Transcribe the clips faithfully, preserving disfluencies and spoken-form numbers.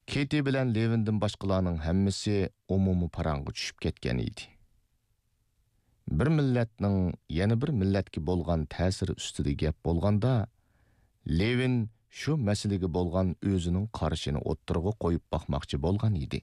Keti bilen Levin'din başqalarının hammasi umumu parangı düşüp ketken idi. Bir milletning yana bir milletki bolgan ta'siri ustida gap bolganda, Levin shu masalaga bolgan o'zining qarashini o'ttirg'i qo'yib bakmoqchi bolgan edi.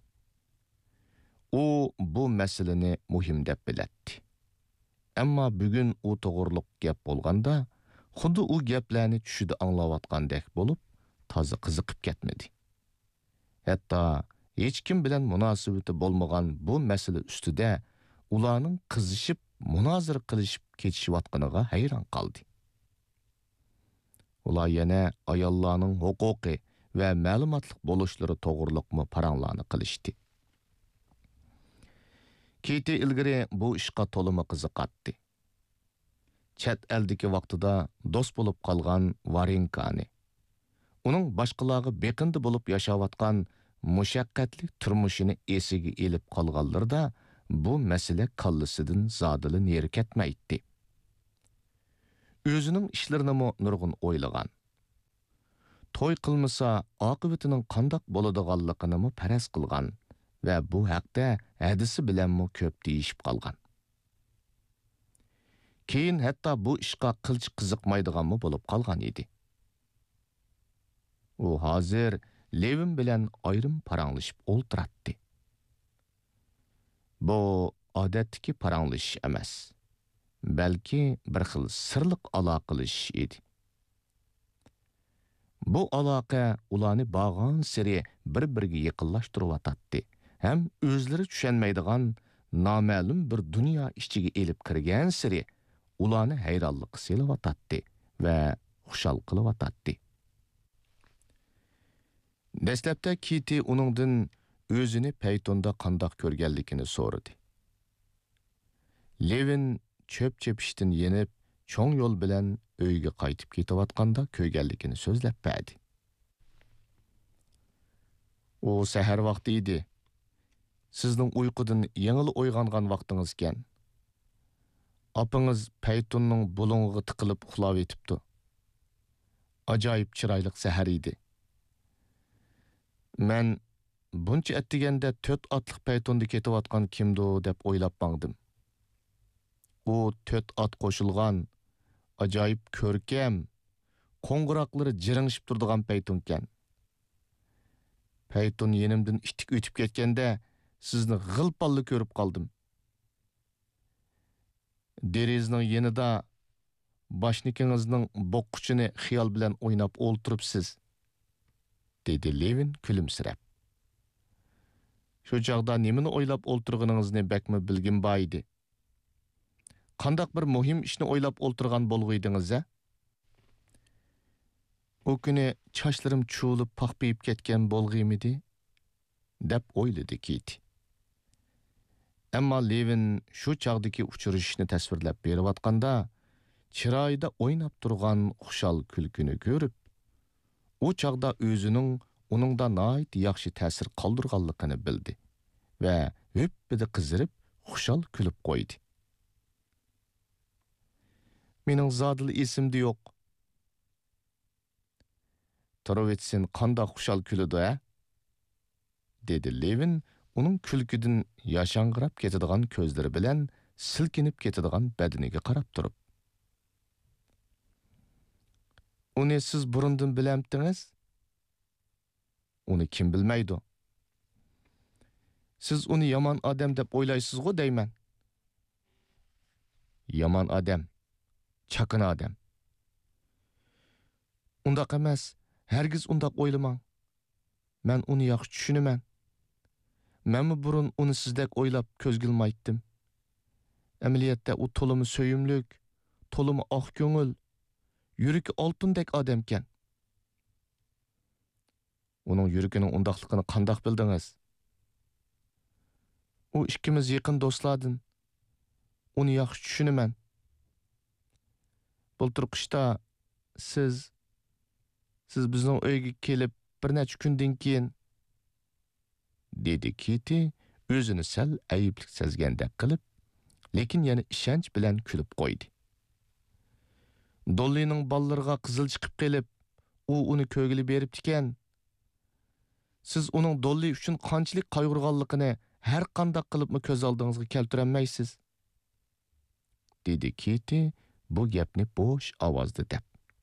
U bu masalani muhim deb bilatdi. Ammo bugun u to'g'riliq gap bolganda, xuddi u gaplarni tushida anglayotgandek bo'lib, toza qiziqib ketmadi. Hatto hech kim bilan munosabati bo'lmagan bu masala ustida ularning qizishib, munozara qilishib ketishayotganiga hayron qoldi. Ular yana ayollarning huquqi va ma'lumotlik bo'lishlari to'g'riliqmi paranglarni qilishdi. Keti ilgari bu ishqa to'limi qiziqatdi. Chet eldagi vaqtida do'st bo'lib qolgan Varinkani, uning boshqalarga beqindi bo'lib yashayotgan mushaqqatli turmushini esiga elib qolganlarda bu masala kallasidan zodili neri ketmaydi. O'zining ishlarini nurg'un o'ylagan. To'y qilmasa oqibatining qandoq bo'ladiganligini faraz qilgan va bu haqda hadisi bilan mu ko'p deyishib qolgan. Keyin hatto bu ishqa qilchi qiziqmaydiganmi bo'lib qolgan edi. U hozir Levin bilan ayrim paranglashib o'ltiratdi. Bu odatdagi paranglashish emas, balki bir xil sirliq aloqalash edi. Bu aloqa ularni bağan siri bir-biriga yaqinlashtirib ham o'zlari tushunmaydigan noma'lum bir dunyo ichiga elib kirgan siri ularni hayronlikqa selayotdi va xushal qilayotdi. Dastlabda Kiti uningdan o'zini Paytonda qandoq ko'rganligini so'radi. Levin chöp chepishdan yenib, cho'ng yo'l bilan uyga qaytib ketayotganda ko'rganligini so'zlab berdi. U sahar vaqti edi. Sizning uyqudan yengil uyg'ongan vaqtingiz ekan. Apingiz Paytonning bulung'iga tiqilib uxlab etibdi. Ajoyib chiroyli sahar edi. Men buncha attiganda to'rt otliq Paytonda ketayotgan kimdo deb o'ylab baqdim. U to'rt ot qo'shilgan, ajoyib ko'rkam, qo'ng'iroqlari jiringishib turadigan Payton ekan. Payton yenimdan ittik o'tib ketganda sizni g'ilpalli ko'rib qoldim. Derizning yenida boshnikingizning boqquchini xiyol bilan o'ynab o'ltiribsiz, dedi Levin kulimsirab. Shu chaqda nimani o'ylab o'ltirganingizni bakmi bilgim bor edi. Qandaq bir muhim ishni o'ylab o'ltirgan bo'lg'idingiz-a? O kuni chochlarim chuvilib paqpiyib ketgan bo'lg'imidi? deb o'yladi Kiti. Ammo Levin shu chaqdagi uchrashishni tasvirlab berayotganda, chiroyida o'ynab turgan xushal kulkini ko'rib, u chaqda o'zining uningda nihoyat yaxshi ta'sir qoldirganligini bildi va hüppida qizirib, xushal kulib qo'ydi. Mening zodil esimda yo'q. Torovitsin qandoq xushal kulidi-a? dedi Levin uning kulkidan yashang'irab ketadigan ko'zlari bilan silkinib ketadigan badaniga qarab turib. Uni siz burundan bilamdingiz? Uni kim bilmaydi? Siz uni yomon odam deb o'ylaysiz-ku deyman. Yomon odam, chaqin odam. Undaq emas, hargiz undaq o'ylamang. Men uni yaxshi tushunaman. Menmi burun uni sizdek o'ylab ko'zgilmaytdim. Amaliyotda u to'limi so'yimlik, to'limi oq ko'ngil, yuragi oltindek odam ekan. Uning yuragining undaqligini qandoq bildingiz? U ikkimiz yaqin do'stlardan. Uni yaxshi tushunaman. Bultur qishda siz siz bizning uyga kelib bir necha kundan keyin, dedi Kiti o'zini sal ayiblik sezgandek qilib, lekin yana ishonch bilan kulib qo'ydi. Dollining ballarga qizil chiqib kelib, u uni ko'gili beribdi ekan. siz uning Dolly uchun qanchalik qayg'urganligini har qanday qilibmi ko'z oldingizga keltirolmaysiz, dedi Kitty bu gapni bo'sh ovozda deb.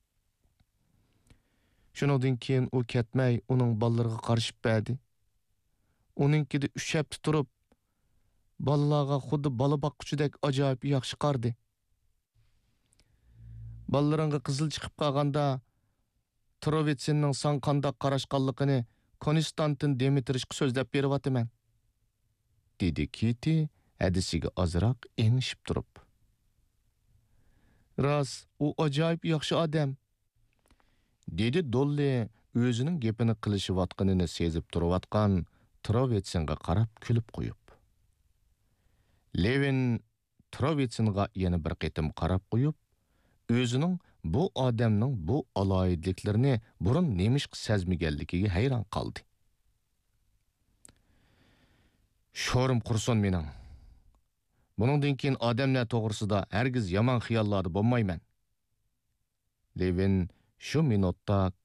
Shundan keyin u ketmay uning ballarga qarshib berdi. Uninkida uch hafta turib, balalarga xuddi bola boqquchidek ajoyib yaxshi qardi. Balalarga qizil chiqib qolganda Trovitsinning san qandoq qarashqanligini Konstantin Dmitriyga so'zlab beryapman, dedi Kitty hadisiga ozroq engishib turib. Rost, u ajoyib yaxshi odam, dedi Dolly o'zining gapini qilishayotganini sezib turayotgan Trovitsinga qarab kulib qo'yib. Levin Trovitsinga yana bir qitim qarab qo'yib, o'zining bu odamning bu aloyidliklarini burun nemish sezmaganligiga hayron qoldi. Sho'rim qursin mening. Buningdan keyin odamlar to'g'risida hargiz yomon xiyollarda bo'lmayman. Levin shu minutda